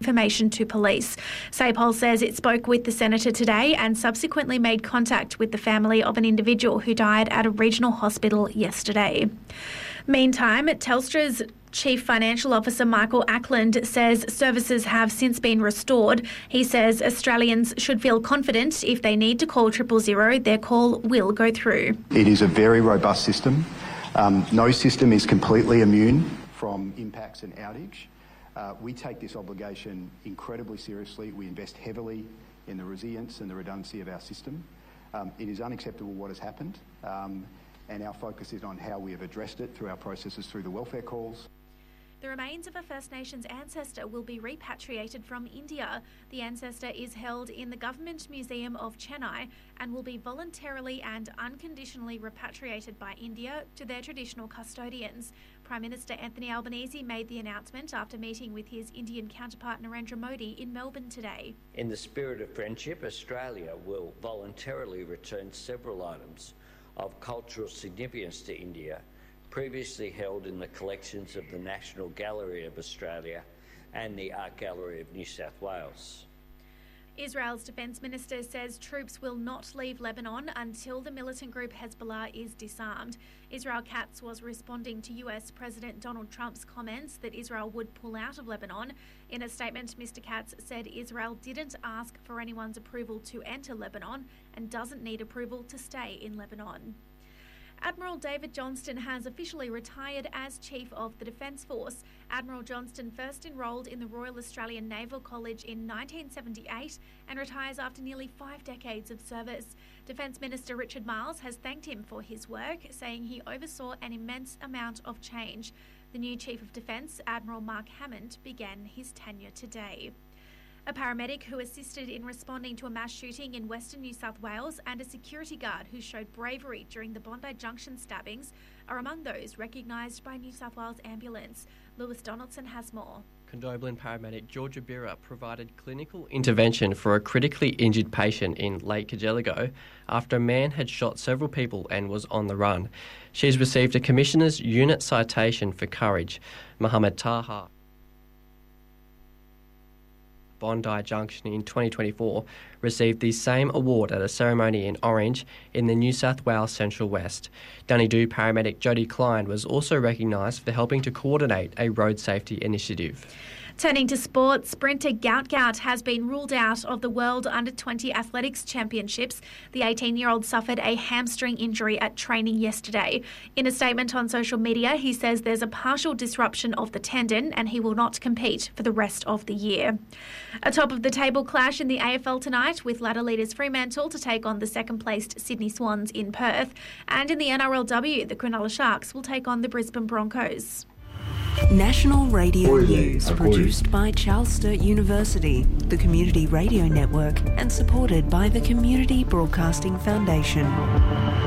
information to police. SAPOL says it spoke with the Senator today and subsequently made contact with the family of an individual who died at a regional hospital yesterday. Meantime, Telstra's Chief Financial Officer Michael Ackland says services have since been restored. He says Australians should feel confident if they need to call 000, their call will go through. It is a very robust system. No system is completely immune from impacts and outage. We take this obligation incredibly seriously. We invest heavily in the resilience and the redundancy of our system. It is unacceptable what has happened, and our focus is on how we have addressed it through our processes through the welfare calls. The remains of a First Nations ancestor will be repatriated from India. The ancestor is held in the Government Museum of Chennai and will be voluntarily and unconditionally repatriated by India to their traditional custodians. Prime Minister Anthony Albanese made the announcement after meeting with his Indian counterpart Narendra Modi in Melbourne today. In the spirit of friendship, Australia will voluntarily return several items of cultural significance to India previously held in the collections of the National Gallery of Australia and the Art Gallery of New South Wales. Israel's defence minister says troops will not leave Lebanon until the militant group Hezbollah is disarmed. Israel Katz was responding to US President Donald Trump's comments that Israel would pull out of Lebanon. In a statement, Mr. Katz said Israel didn't ask for anyone's approval to enter Lebanon and doesn't need approval to stay in Lebanon. Admiral David Johnston has officially retired as Chief of the Defence Force. Admiral Johnston first enrolled in the Royal Australian Naval College in 1978 and retires after nearly 5 decades of service. Defence Minister Richard Marles has thanked him for his work, saying he oversaw an immense amount of change. The new Chief of Defence, Admiral Mark Hammond, began his tenure today. A paramedic who assisted in responding to a mass shooting in Western New South Wales and a security guard who showed bravery during the Bondi Junction stabbings are among those recognised by New South Wales Ambulance. Lewis Donaldson has more. Condobolin paramedic Georgia Birra provided clinical intervention for a critically injured patient in Lake Cargelligo after a man had shot several people and was on the run. She's received a Commissioner's Unit Citation for Courage. Mohammed Taha, Bondi Junction in 2024, received the same award at a ceremony in Orange in the New South Wales Central West. Dunedoo paramedic Jodie Klein was also recognised for helping to coordinate a road safety initiative. Turning to sport, sprinter Gout Gout has been ruled out of the World Under-20 Athletics Championships. The 18-year-old suffered a hamstring injury at training yesterday. In a statement on social media, he says there's a partial disruption of the tendon and he will not compete for the rest of the year. A top-of-the-table clash in the AFL tonight with ladder leaders Fremantle to take on the second-placed Sydney Swans in Perth. And in the NRLW, the Cronulla Sharks will take on the Brisbane Broncos. National Radio News, produced by Charles Sturt University, the Community Radio Network, and supported by the Community Broadcasting Foundation.